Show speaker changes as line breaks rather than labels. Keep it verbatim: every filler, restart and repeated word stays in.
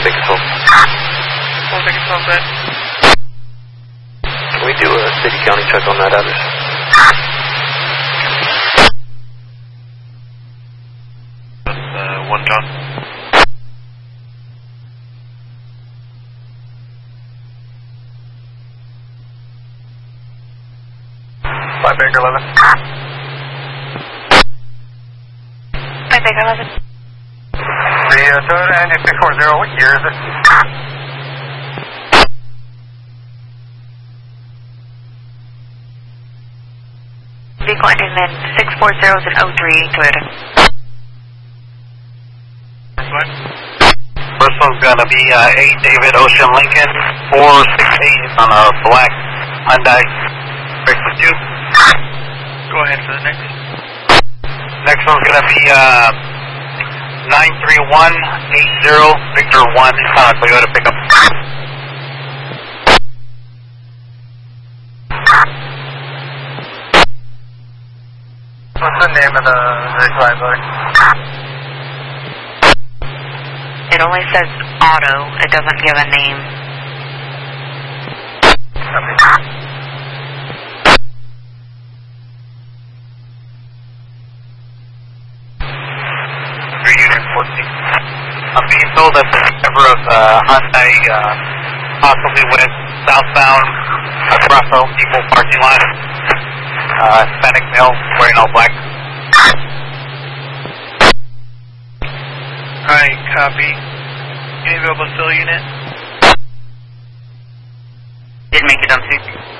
Big twelve.
four Big twelve, good.
Can we do a city county check on that address?
Uh, one John. Five Baker eleven.
Five Baker eleven.
The uh, Toyota N J six four zero, what year is it?
Vehicle ending in six four zero is an oh three Toyota.
What? First one's gonna be uh, eight David Ocean Lincoln four six eight on a black Hyundai. Break for two. Go ahead for the next. Next one's gonna be uh, nine three one eight zero Victor one uh, Toyota pickup. What's the name of the vehicle liability?
It only says auto. It doesn't give a name.
Three unit fourteen. I'm being told that the driver of uh, Hyundai uh, possibly went southbound across the Home Depot parking lot. Uh, Hispanic male wearing all black. Alright, copy. Any available still unit?
Didn't make it up to.